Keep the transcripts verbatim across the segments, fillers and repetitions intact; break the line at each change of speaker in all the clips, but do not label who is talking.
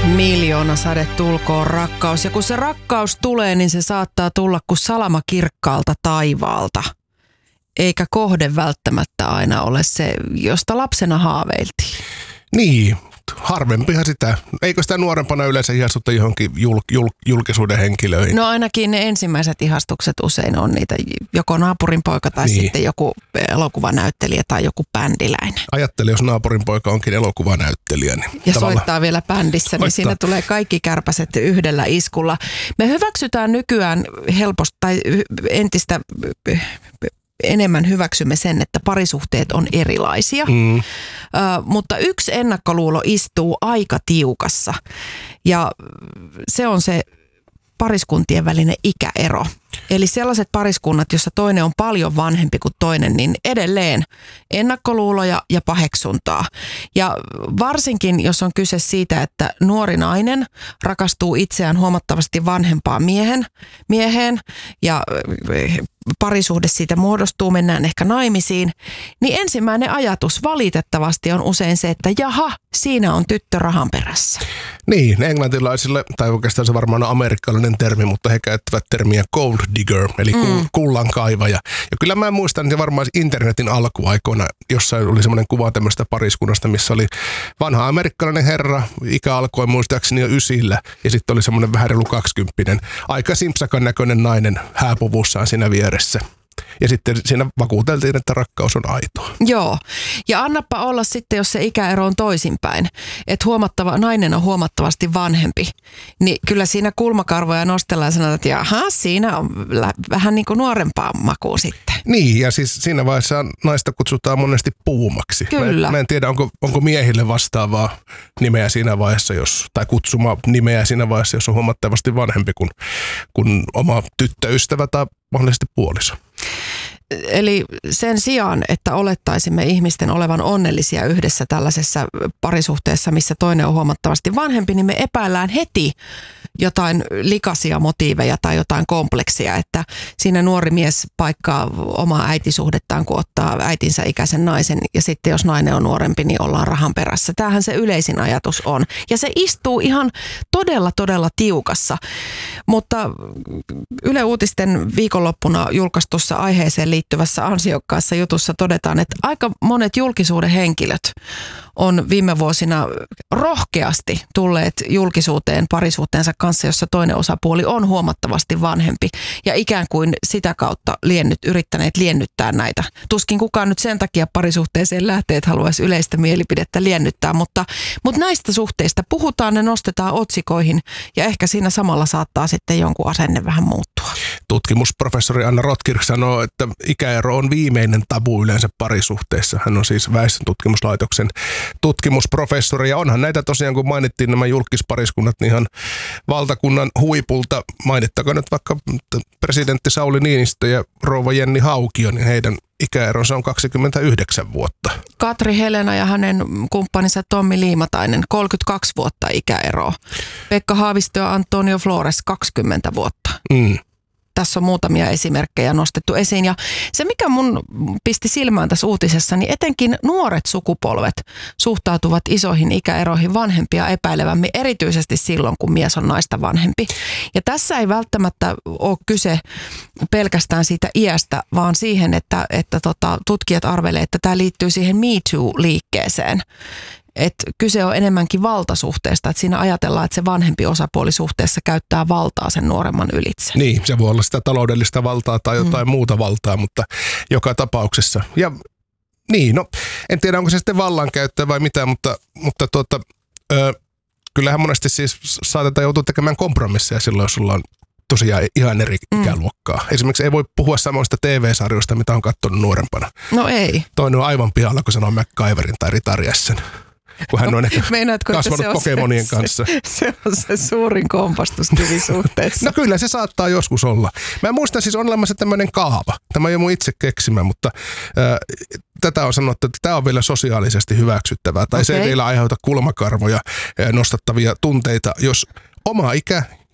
Miljoona sade tulkoon rakkaus. Ja kun se rakkaus tulee, niin se saattaa tulla kuin salama kirkkaalta taivaalta. Eikä kohde välttämättä aina ole se, josta lapsena haaveiltiin.
Niin, harvempihan sitä. Eikö sitä nuorempana yleensä ihastuta johonkin jul, jul, julkisuuden henkilöihin?
No ainakin ne ensimmäiset ihastukset usein on niitä joko naapurin poika tai niin. sitten joku elokuvanäyttelijä tai joku bändiläinen.
Ajattele, jos naapurin poika onkin elokuvanäyttelijä. Niin
ja soittaa vielä bändissä, soittaa. Niin siinä tulee kaikki kärpäset yhdellä iskulla. Me hyväksytään nykyään helposti tai entistä enemmän hyväksymme sen, että parisuhteet on erilaisia, mm. uh, mutta yksi ennakkoluulo istuu aika tiukassa ja se on se pariskuntien välinen ikäero. Eli sellaiset pariskunnat, jossa toinen on paljon vanhempi kuin toinen, niin edelleen ennakkoluuloja ja paheksuntaa. Ja varsinkin, jos on kyse siitä, että nuori nainen rakastuu itseään huomattavasti vanhempaan miehen, mieheen ja parisuhde siitä muodostuu, mennään ehkä naimisiin, niin ensimmäinen ajatus valitettavasti on usein se, että jaha, siinä on tyttö rahan perässä.
Niin, englantilaisille, tai oikeastaan se varmaan on amerikkalainen termi, mutta he käyttävät termiä gold digger, eli mm. kullankaivaja. Ja kyllä mä muistan, että varmaan internetin alkuaikoina, jossa oli semmoinen kuva tämmöistä pariskunnasta, missä oli vanha amerikkalainen herra, ikä alkoi muistaakseni jo ysillä, ja sitten oli semmoinen vähän reilu kaksikymppinen, aika simpsakan näköinen nainen hääpuvussaan siinä vieressä. Ja sitten siinä vakuuteltiin, että rakkaus on aitoa.
Joo. Ja annappa olla sitten, jos se ikäero on toisinpäin. Että huomattava, nainen on huomattavasti vanhempi. Niin kyllä siinä kulmakarvoja nostellaan ja sanotaan, että jaha, siinä on vähän niin kuin nuorempaa makua sitten.
Niin, ja siis siinä vaiheessa naista kutsutaan monesti puumaksi.
Kyllä.
Mä, mä en tiedä, onko, onko miehille vastaavaa nimeä siinä vaiheessa, jos, tai kutsuma nimeä siinä vaiheessa, jos on huomattavasti vanhempi kuin, kuin oma tyttöystävä tai mahdollisesti puoliso.
Eli sen sijaan, että olettaisimme ihmisten olevan onnellisia yhdessä tällaisessa parisuhteessa, missä toinen on huomattavasti vanhempi, niin me epäillään heti jotain likaisia motiiveja tai jotain kompleksia, että siinä nuori mies paikkaa omaa äitisuhdettaan, kun ottaa äitinsä ikäisen naisen ja sitten jos nainen on nuorempi, niin ollaan rahan perässä. Tämähän se yleisin ajatus on. Ja se istuu ihan todella, todella tiukassa. Mutta Yle Uutisten viikonloppuna julkaistussa aiheeseen liittyvässä ansiokkaassa jutussa todetaan, että aika monet julkisuuden henkilöt on viime vuosina rohkeasti tulleet julkisuuteen parisuhteensa kanssa, jossa toinen osapuoli on huomattavasti vanhempi ja ikään kuin sitä kautta liennyt, yrittäneet liennyttää näitä. Tuskin kukaan nyt sen takia parisuhteeseen lähtee, että haluaisi yleistä mielipidettä liennyttää, mutta, mutta näistä suhteista puhutaan, ne nostetaan otsikoihin ja ehkä siinä samalla saattaa sitten jonkun asenne vähän muuttua.
Tutkimusprofessori Anna Rotkirch sanoo, että ikäero on viimeinen tabu yleensä parisuhteessa. Hän on siis Väestöntutkimuslaitoksen tutkimusprofessori ja onhan näitä tosiaan, kun mainittiin nämä julkispariskunnat, niin ihan valtakunnan huipulta. Mainittakaa nyt vaikka presidentti Sauli Niinistö ja rouva Jenni Haukio, niin heidän ikäeronsa on kaksikymmentäyhdeksän vuotta.
Katri Helena ja hänen kumppaninsa Tommi Liimatainen, kolmekymmentäkaksi vuotta ikäeroa. Pekka Haavisto ja Antonio Flores, kaksikymmentä vuotta. Mm. Tässä on muutamia esimerkkejä nostettu esiin ja se mikä mun pisti silmään tässä uutisessa, niin etenkin nuoret sukupolvet suhtautuvat isoihin ikäeroihin vanhempia epäilevämmin, erityisesti silloin kun mies on naista vanhempi. Ja tässä ei välttämättä ole kyse pelkästään siitä iästä, vaan siihen, että, että tota, tutkijat arvelevat, että tämä liittyy siihen Me Too-liikkeeseen. Että kyse on enemmänkin valtasuhteesta, että siinä ajatellaan, että se vanhempi osapuoli suhteessa käyttää valtaa sen nuoremman ylitse.
Niin, se voi olla sitä taloudellista valtaa tai jotain mm. muuta valtaa, mutta joka tapauksessa. Ja niin, no en tiedä onko se sitten vallankäyttöä vai mitä, mutta, mutta tuota, ö, kyllähän monesti siis saatetaan joutua tekemään kompromisseja silloin, jos sulla on tosiaan ihan eri mm. ikäluokkaa. Esimerkiksi ei voi puhua samoista T V-sarjoista, mitä on katsonut nuorempana.
No ei.
Toinen on aivan pihalla, kun sanoo MacGyverin tai Ritariassen. Kun hän on ehkä
Meinaatko,
kasvanut Pokemonien
se,
kanssa.
Se, se on se suurin kompastuskivi suhteessa.
No kyllä se saattaa joskus olla. Mä muistan siis on olemassa tämmöinen kaava. Tämä ei ole mun itse keksimä, mutta äh, tätä on sanottu, että tämä on vielä sosiaalisesti hyväksyttävää. Tai okay. Se ei vielä aiheuta kulmakarvoja äh, nostattavia tunteita, jos oma ikä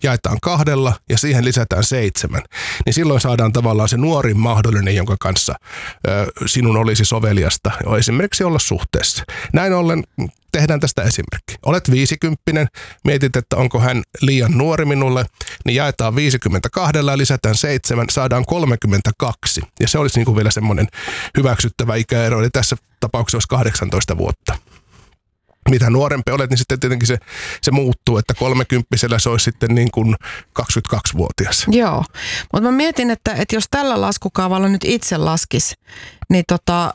jaetaan kahdella ja siihen lisätään seitsemän, niin silloin saadaan tavallaan se nuorin mahdollinen, jonka kanssa ö, sinun olisi soveliasta esimerkiksi olla suhteessa. Näin ollen tehdään tästä esimerkki. Olet viisikymppinen, mietit, että onko hän liian nuori minulle, niin jaetaan viisikymmentäkaksi ja lisätään seitsemän, saadaan kolmekymmentäkaksi. Ja se olisi niin kuin vielä semmoinen hyväksyttävä ikäero, eli tässä tapauksessa olisi kahdeksantoista vuotta. Mitä nuorempi olet, niin sitten tietenkin se, se muuttuu, että kolmekymppisellä se olisi sitten niin kuin kaksikymmentäkaksivuotias.
Joo, mutta mä mietin, että, että jos tällä laskukaavalla nyt itse laskisi, niin tota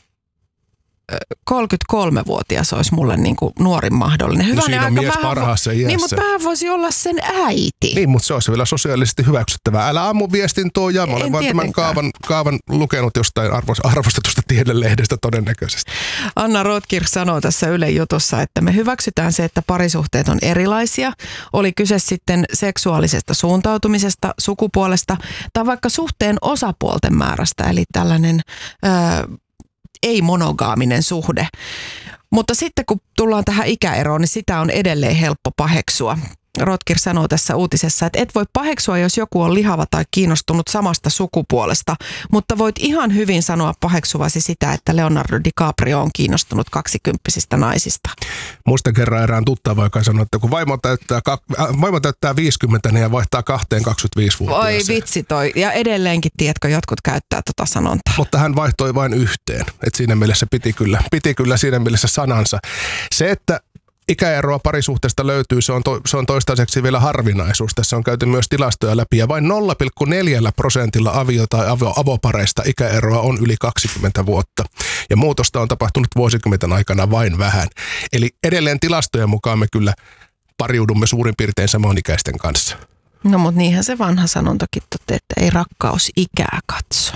kolmekymmentäkolmevuotias olisi mulle niin kuin nuorin mahdollinen.
Hyvä, no siinä on mies parhaassa iässä.
Niin, mutta vähän voisi olla sen äiti.
Niin, mutta se olisi vielä sosiaalisesti hyväksyttävää. Älä ammu viestintoa ja mä olen vaan tämän kaavan, kaavan lukenut jostain arvostetusta tiedelehdestä todennäköisesti.
Anna Rotkirch sanoo tässä Ylen jutussa, että me hyväksytään se, että parisuhteet on erilaisia. Oli kyse sitten seksuaalisesta suuntautumisesta, sukupuolesta tai vaikka suhteen osapuolten määrästä, eli tällainen Öö, ei-monogaaminen suhde. Mutta sitten kun tullaan tähän ikäeroon, niin sitä on edelleen helppo paheksua. Rotkirch sanoo tässä uutisessa, että et voi paheksua, jos joku on lihava tai kiinnostunut samasta sukupuolesta, mutta voit ihan hyvin sanoa paheksuvasi sitä, että Leonardo DiCaprio on kiinnostunut kaksikymppisistä naisista.
Muista kerran erään tuttava, joka sanoi, että kun vaimo täyttää, äh, vaimo täyttää viisikymmentä niin ja vaihtaa kahteen kaksikymmentäviisivuotiaaseen.
Oi vitsi toi. Ja edelleenkin, tiedätkö, jotkut käyttää tota sanontaa.
Mutta hän vaihtoi vain yhteen. Että siinä mielessä piti kyllä, piti kyllä siinä mielessä sanansa. Se, että ikäeroa parisuhteesta löytyy, se on, to, se on toistaiseksi vielä harvinaisuus. Tässä on käyty myös tilastoja läpi ja vain nolla pilkku neljä prosentilla avio- tai avo, avopareista ikäeroa on yli kaksikymmentä vuotta. Ja muutosta on tapahtunut vuosikymmenten aikana vain vähän. Eli edelleen tilastojen mukaan me kyllä pariudumme suurin piirtein samanikäisten kanssa.
No mutta niinhän se vanha sanontakin toteaa, että ei rakkaus ikää katso.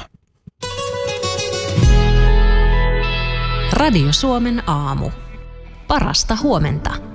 Radio Suomen aamu. Parasta huomenta.